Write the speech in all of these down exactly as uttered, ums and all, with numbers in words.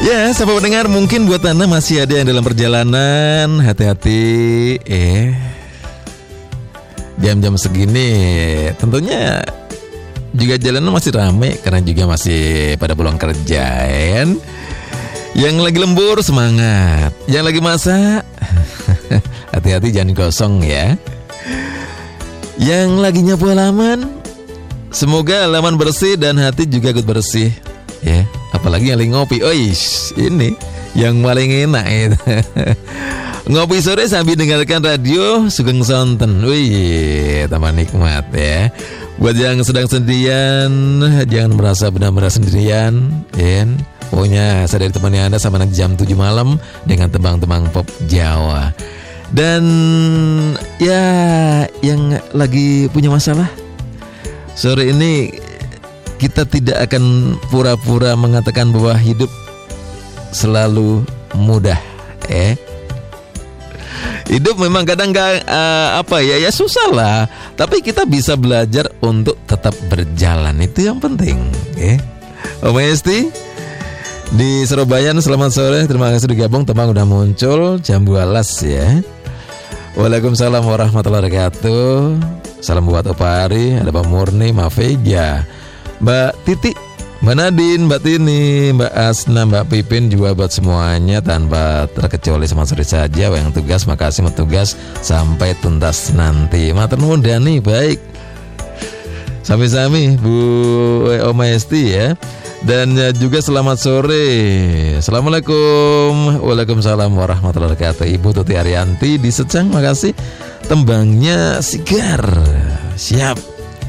Ya, sahabat pendengar, mungkin buat Anda masih ada yang dalam perjalanan. Hati-hati. Eh, jam-jam segini tentunya juga jalanan masih ramai karena juga masih pada pulang kerja, kan? Yang lagi lembur semangat, yang lagi masak hati-hati jangan kosong ya. Yang lagi nyapu halaman, semoga halaman bersih dan hati juga ikut bersih ya. Apalagi yang lagi ngopi, oish, ini yang paling enak itu. Ngopi sore sambil dengarkan radio Sugeng Sonten. Wih, tambah nikmat ya. Buat yang sedang sendirian, jangan merasa benar-benar sendirian ya. Pokoknya saya dari temannya Anda sama nanti jam tujuh malam dengan tembang-tembang pop Jawa. Dan ya, yang lagi punya masalah, sore ini kita tidak akan pura-pura mengatakan bahwa hidup selalu mudah, eh. Hidup memang kadang gak, uh, apa ya, ya susah lah. Tapi kita bisa belajar untuk tetap berjalan, itu yang penting, eh. Om Esti di Surabaya, selamat sore. Terima kasih sudah gabung, teman udah muncul jam dua belas ya. Waalaikumsalam warahmatullahi wabarakatuh. Salam buat Opari, ada Pak Murni, Mbak Vega, Mbak Titi, Mbak Nadine, Mbak Tini, Mbak Asna, Mbak Pipin, juga buat semuanya tanpa terkecuali sama sore saja. Yang tugas, makasih tugas sampai tuntas nanti. Matur nuwun Dani, baik. Sami-sami Bu Oma Esti ya. Dan juga selamat sore. Assalamualaikum. Waalaikumsalam warahmatullahi wabarakatuh. Ibu Tuti Arianti di Secang, makasih. Tembangnya Sigar. Siap.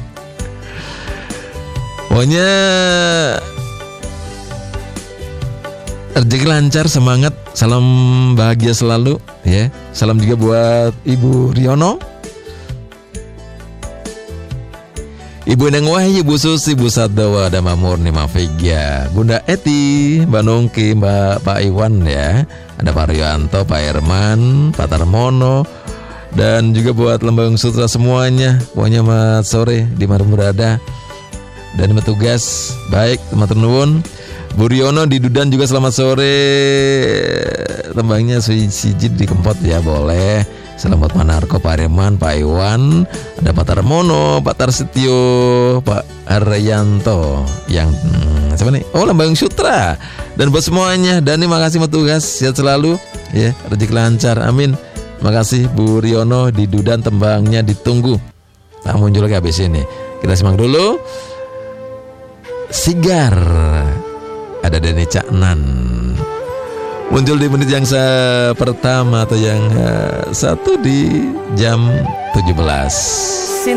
Pokoknya rezeki lancar, semangat, salam bahagia selalu ya. Salam juga buat Ibu Riono, Ibu Neng Wahyu, Ibu Susi, Ibu Sadawa, ada Mbak Murni, Mbak Vega, Bunda Eti, Mbak Nongki, Mbak Pak Iwan ya. Ada Pak Rianto, Pak Herman, Pak Tarmono, dan juga buat Lembang Sutra semuanya. Pokoknya mat sore di mana berada dan bertugas. Baik, teman nuwun. Bu Riono di Dudan juga selamat sore. Tembangnya sijid di Kempot ya, boleh. Selamat Manarko, Pak Reman, Pak Iwan, ada Pak Tarmono, Pak Tarsetyo, Pak Aryanto, yang hmm, siapa nih? Oh, Lembang Sutra. Dan buat semuanya, Dani makasih tugas, sehat selalu ya, rezeki lancar, amin. Makasih Bu Riono di Dudan, tembangnya ditunggu. Nah, muncul lagi habis ini. Kita simak dulu. Sigar, ada Deni Caknan, muncul di menit yang pertama atau yang uh, satu di jam tujuh belas.